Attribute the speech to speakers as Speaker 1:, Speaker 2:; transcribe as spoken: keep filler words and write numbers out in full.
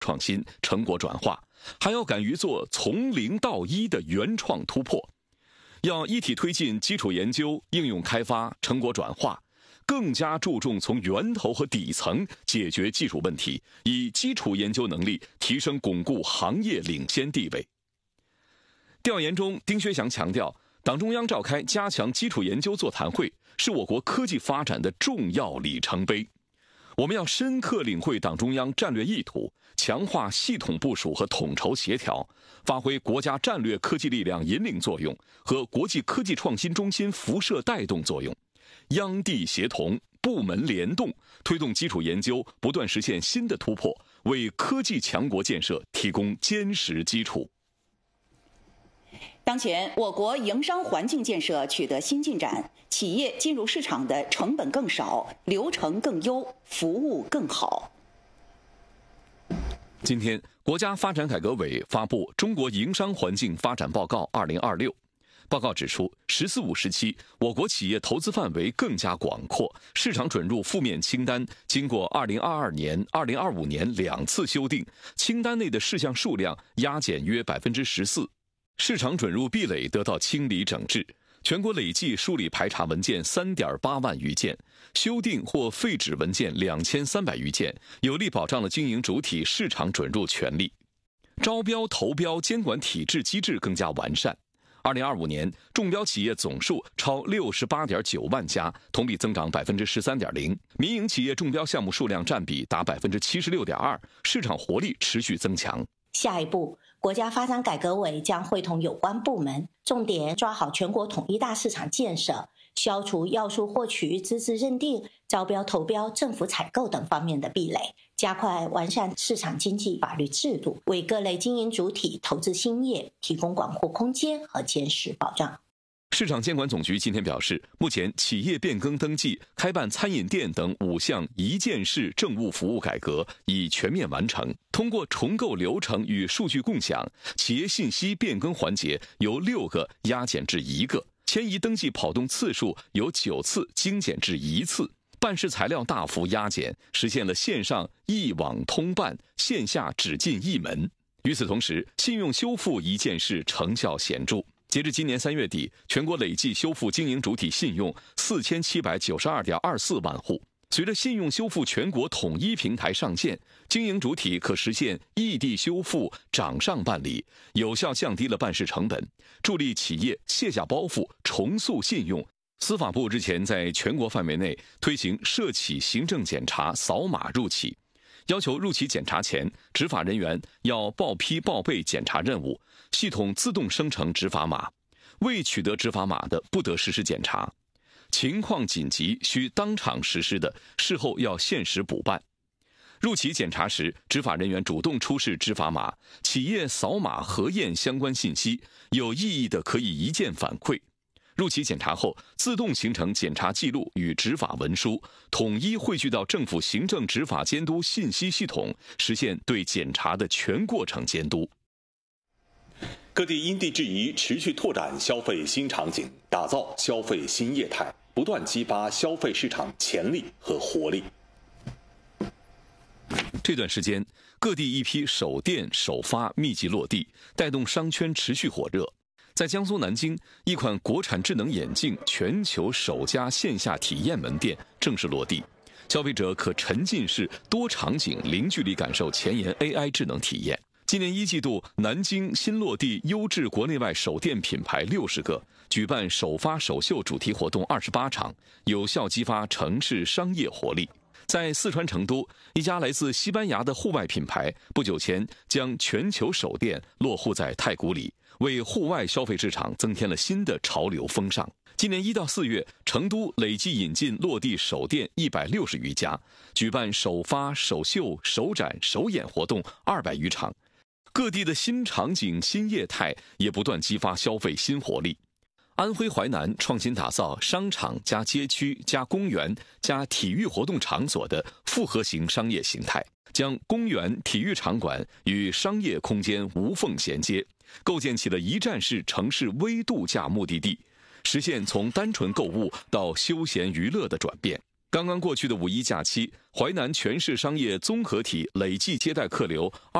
Speaker 1: 创新、成果转化，还要敢于做从零到一的原创突破。要一体推进基础研究、应用开发、成果转化，更加注重从源头和底层解决技术问题，以基础研究能力提升巩固行业领先地位。调研中，丁薛祥强调，党中央召开加强基础研究座谈会，是我国科技发展的重要里程碑。我们要深刻领会党中央战略意图，强化系统部署和统筹协调，发挥国家战略科技力量引领作用和国际科技创新中心辐射带动作用，央地协同、部门联动，推动基础研究不断实现新的突破，为科技强国建设提供坚实基础。
Speaker 2: 当前，我国营商环境建设取得新进展，企业进入市场的成本更少，流程更优，服务更好。
Speaker 1: 今天，国家发展改革委发布《中国营商环境发展报告二零二六》。报告指出，“十四五”时期，我国企业投资范围更加广阔，市场准入负面清单经过二零二二年、二零二五年两次修订，清单内的事项数量压减约百分之十四。市场准入壁垒得到清理整治，全国累计梳理排查文件 三点八万余件，修订或废止文件两千三百余件，有力保障了经营主体市场准入权利。招标投标监管体制机制更加完善。二零二五年，中标企业总数超六十八点九万家，同比增长百分之十三点零，民营企业中标项目数量占比达百分之七十六点二，市场活力持续增强。
Speaker 3: 下一步，国家发展改革委将会同有关部门，重点抓好全国统一大市场建设，消除要素获取、资质认定、招标投标、政府采购等方面的壁垒，加快完善市场经济法律制度，为各类经营主体投资兴业提供广阔空间和坚实保障。
Speaker 1: 市场监管总局今天表示，目前企业变更登记、开办餐饮店等五项一件式政务服务改革已全面完成。通过重构流程与数据共享，企业信息变更环节由六个压减至一个，迁移登记跑动次数由九次精简至一次，办事材料大幅压减，实现了线上一网通办、线下只进一门。与此同时，信用修复一件式成效显著。截至今年三月底，全国累计修复经营主体信用四千七百九十二点二四万户。随着信用修复全国统一平台上线，经营主体可实现异地修复、掌上办理，有效降低了办事成本，助力企业卸下包袱、重塑信用。司法部日前在全国范围内推行涉企行政检查扫码入企，要求入企检查前，执法人员要报批报备检查任务，系统自动生成执法码，未取得执法码的不得实施检查。情况紧急需当场实施的，事后要限时补办。入企检查时，执法人员主动出示执法码，企业扫码核验相关信息，有异议的可以一键反馈。入企检查后，自动形成检查记录与执法文书，统一汇聚到政府行政执法监督信息系统，实现对检查的全过程监督。
Speaker 4: 各地因地制宜，持续拓展消费新场景，打造消费新业态，不断激发消费市场潜力和活力。
Speaker 1: 这段时间，各地一批首店首发密集落地，带动商圈持续火热。在江苏南京，一款国产智能眼镜全球首家线下体验门店正式落地，消费者可沉浸式多场景零距离感受前沿 A I 智能体验。今年一季度，南京新落地优质国内外首店品牌六十个，举办首发首秀主题活动二十八场，有效激发城市商业活力。在四川成都，一家来自西班牙的户外品牌不久前将全球首店落户在太古里，为户外消费市场增添了新的潮流风尚。今年一到四月，成都累计引进落地首店一百六十余家，举办首发、首秀、首展、首演活动二百余场。各地的新场景、新业态也不断激发消费新活力。安徽淮南创新打造商场加街区加公园加体育活动场所的复合型商业形态，将公园、体育场馆与商业空间无缝衔接，构建起了一站式城市微度假目的地，实现从单纯购物到休闲娱乐的转变。 刚刚过去的五一假期，淮南全市商业综合体累计接待客流二。